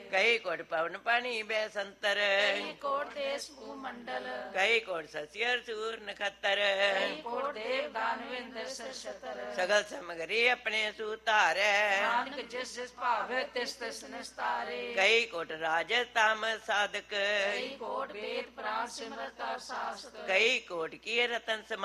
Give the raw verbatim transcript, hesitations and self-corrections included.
ਕਈ ਕੋਟ ਪਵਨ ਪਾਣੀ ਬੈ ਸੰਤਰ ਕਈ ਕੋਟ ਦੇਸ ਭੂ ਮੰਡਲ ਕਈ ਕੋਟ ਸਸਿਅਰ ਸੂਰ ਨਖੱਤਰ ਕਈ ਕੋਟ ਦੇਵ ਦਾਨਵਿੰਦਰ ਸਰਸ਼ਤਰ ਸਗਲ ਸਮਗਰੀ ਆਪਣੇ ਸੂਤਾਰੈ ਨਾਨਕ ਜਿਸ ਜਿਸ ਭਾਵੇ ਤਿਸ ਤਿਸ ਨਿਸਤਾਰੇ ਕਈ ਕੋਟ ਰਾਜ ਤਾਮ ਸਾਧਕ ਕਈ ਕੋਟ ਵੇਦ ਪ੍ਰਾਨ ਸਿਮਰਤਾ ਸਾਸਤ ਕਈ ਕੋਟ ਕੀ ਰਤਨ